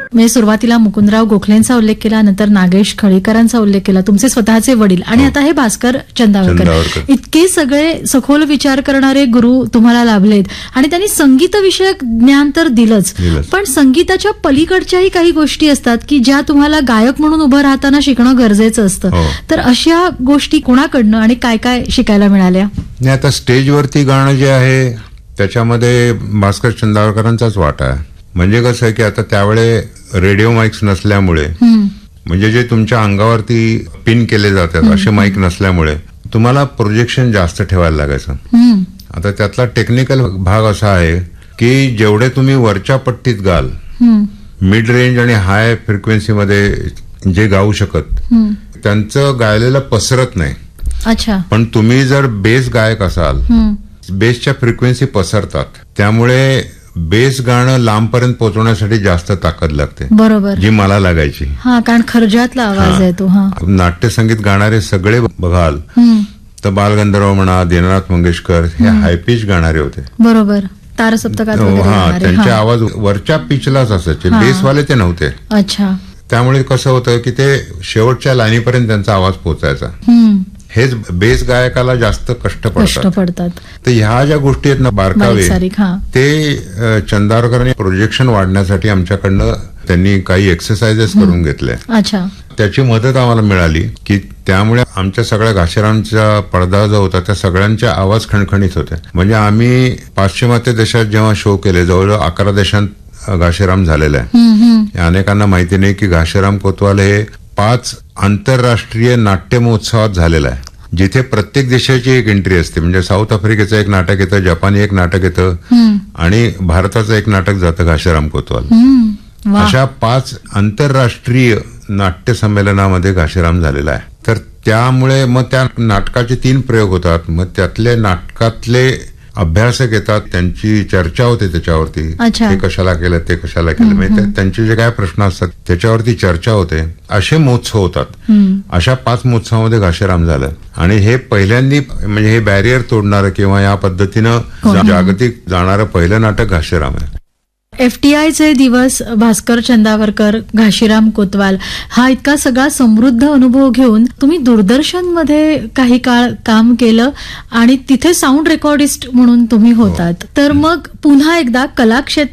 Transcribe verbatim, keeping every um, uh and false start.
म्हणजे सुरुवातीला मुकुंदराव गोखलेंचा उल्लेख केला, नंतर नागेश खळीकरांचा उल्लेख केला, तुमचे स्वतःचे वडील, आणि आता हे भास्कर चंदावरकर. इतके सगळे सखोल विचार करणारे गुरु तुम्हाला लाभलेत आणि त्यांनी संगीत विषयक ज्ञान तर दिलंच, पण संगीताच्या पलीकडच्याही काही गोष्टी असतात की ज्या तुम्हाला गायक म्हणून उभं राहताना शिकणं गरजेचं असतं. तर अशा गोष्टी कोणाकडनं आणि काय काय शिकायला मिळाल्या? नाही, आता स्टेजवरती गाणं जे आहे त्याच्यामध्ये भास्कर चंदावरकरांचाच वाटा आहे. म्हणजे कसं आहे की आता त्यावेळे रेडिओ माईक्स नसल्यामुळे, म्हणजे जे तुमच्या अंगावरती पिन केले जातात असे माईक नसल्यामुळे तुम्हाला प्रोजेक्शन जास्त ठेवायला लागायचं. आता त्यातला टेक्निकल भाग असा आहे की जेवढे तुम्ही वरच्या पट्टीत गाल, मिड रेंज आणि हाय फ्रिक्वेन्सीमध्ये जे गाऊ शकत त्यांचं गायलेलं पसरत नाही. अच्छा. पण तुम्ही जर बेस गायक असाल, बेसच्या फ्रिक्वेन्सी पसरतात, त्यामुळे बेस गाणं लांबपर्यंत पोहोचवण्यासाठी जास्त ताकद लागते. बरोबर. जी मला लागायची. हा, कारण खर्जातला आवाज आहे तो. हा, नाट्यसंगीत गाणारे सगळे बघाल तर बालगंधर्व म्हणा, दीनानाथ मंगेशकर हे हाय पिच गाणारे होते. बरोबर. तारसप्तकात हा, त्यांचे आवाज वरच्या पिचलाच असायचे, बेसवाले ते नव्हते. अच्छा. त्यामुळे कसं होतं की ते शेवटच्या लाईनीपर्यंत त्यांचा आवाज पोहोचायचा. हेच बेस गायकाला जास्त कष्ट पडतात. तर ह्या ज्या गोष्टी आहेत ना बारकावे, ते चंदावरकरांनी प्रोजेक्शन वाढण्यासाठी आमच्याकडनं त्यांनी काही एक्सरसाइजेस करून घेतल्या. अच्छा. त्याची मदत आम्हाला मिळाली की त्यामुळे आमच्या सगळ्या घाशेरांचा पडदा जो होता त्या सगळ्यांचे आवाज खणखणीत होते. म्हणजे आम्ही पाश्चिमात्य देशात जेव्हा शो केले, जवळजवळ अकरा देशांत घाशेराम झालेला आहे. अनेकांना माहिती नाही की घाशेराम कोतवाल हे पाच आंतरराष्ट्रीय नाट्य महोत्सवात झालेला आहे, जिथे प्रत्येक देशाची एक एंट्री असते. म्हणजे साऊथ आफ्रिकेचं एक नाटक येतं, जपानी एक नाटक येतं आणि भारताचं एक नाटक जातं घाशेराम कोतवाल. अशा पाच आंतरराष्ट्रीय नाट्य संमेलनामध्ये घाशेराम झालेला आहे. तर त्यामुळे मग त्या नाटकाचे तीन प्रयोग होतात, मग त्यातले नाटकातले अभ्यासक येतात, त्यांची चर्चा होते त्याच्यावरती, ते कशाला केलं ते कशाला केलं, म्हणजे त्यांचे जे काय प्रश्न असतात त्याच्यावरती चर्चा होते. असे महोत्सव होतात. अशा पाच महोत्सवामध्ये घाशेराम झालं आणि हे पहिल्यांदी म्हणजे हे बॅरियर तोडणारं किंवा या पद्धतीनं जागतिक जाणारं पहिलं नाटक घाशेराम आहे. एफटीआयचे दिवस, भास्कर चंदावरकर, घाशीराम कोतवाल, हा इतका सगळा समृद्ध अनुभव घेऊन तुम्ही दूरदर्शनमध्ये काही काळ काम केलं आणि तिथे साऊंड रेकॉर्डिस्ट म्हणून तुम्ही होतात. तर मग पुन्हा एकदा कलाक्षेत्र